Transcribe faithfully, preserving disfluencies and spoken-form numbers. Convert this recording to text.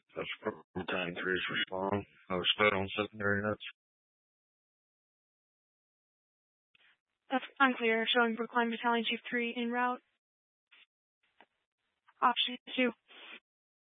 That's Battalion three's respond. I was spread on secondary notes. That's unclear, showing Brookline Battalion Chief three en route. Option two.